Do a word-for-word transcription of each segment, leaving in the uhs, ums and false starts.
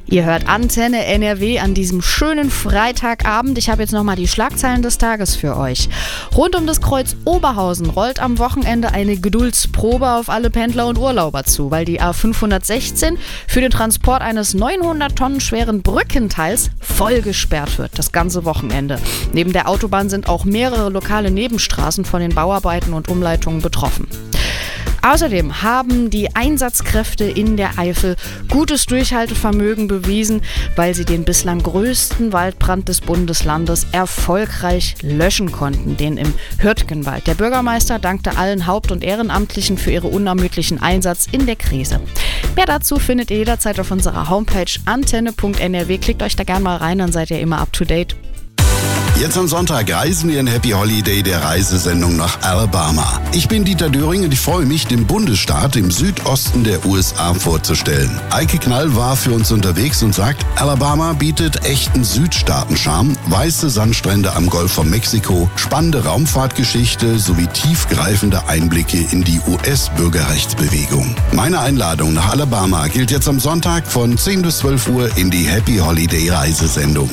Ihr hört Antenne N R W an diesem schönen Freitagabend. Ich habe jetzt nochmal die Schlagzeilen des Tages für euch. Rund um das Kreuz Oberhausen rollt am Wochenende eine Geduldsprobe auf alle Pendler und Urlauber zu, weil die A fünfhundertsechzehn für den Transport eines neunhundert Tonnen schweren Brückenteils voll gesperrt wird, das ganze Wochenende. Neben der Autobahn sind auch mehrere lokale Nebenstraßen von den Bauarbeiten und Umleitungen betroffen. Außerdem haben die Einsatzkräfte in der Eifel gutes Durchhaltevermögen bewiesen, weil sie den bislang größten Waldbrand des Bundeslandes erfolgreich löschen konnten, den im Hürtgenwald. Der Bürgermeister dankte allen Haupt- und Ehrenamtlichen für ihre unermüdlichen Einsatz in der Krise. Mehr dazu findet ihr jederzeit auf unserer Homepage antenne punkt n r w. Klickt euch da gerne mal rein, dann seid ihr immer up to date. Jetzt am Sonntag reisen wir in Happy Holiday der Reisesendung nach Alabama. Ich bin Dieter Döring und ich freue mich, den Bundesstaat im Südosten der U S A vorzustellen. Eike Knall war für uns unterwegs und sagt, Alabama bietet echten Südstaaten-Charme, weiße Sandstrände am Golf von Mexiko, spannende Raumfahrtgeschichte sowie tiefgreifende Einblicke in die U S-Bürgerrechtsbewegung. Meine Einladung nach Alabama gilt jetzt am Sonntag von zehn bis zwölf Uhr in die Happy Holiday Reisesendung.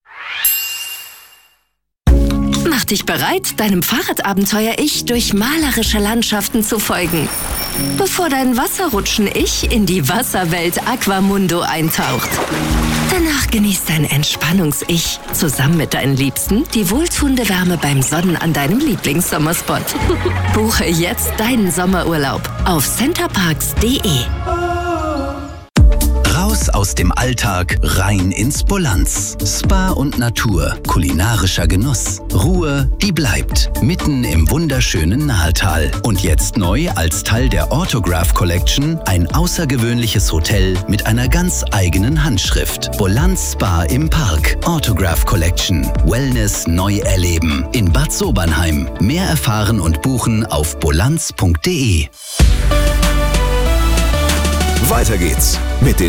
Mach dich bereit, deinem Fahrradabenteuer-Ich durch malerische Landschaften zu folgen, bevor dein Wasserrutschen-Ich in die Wasserwelt Aquamundo eintaucht. Danach genießt dein Entspannungs-Ich zusammen mit deinen Liebsten die wohltuende Wärme beim Sonnen an deinem Lieblingssommerspot. Buche jetzt deinen Sommerurlaub auf centerparks punkt de. Raus aus dem Alltag, rein ins Bolanz. Spa und Natur, kulinarischer Genuss, Ruhe, die bleibt. Mitten im wunderschönen Nahetal. Und jetzt neu als Teil der Autograph Collection ein außergewöhnliches Hotel mit einer ganz eigenen Handschrift. Bolanz Spa im Park. Autograph Collection. Wellness neu erleben. In Bad Sobernheim. Mehr erfahren und buchen auf bolanz punkt de. Weiter geht's mit den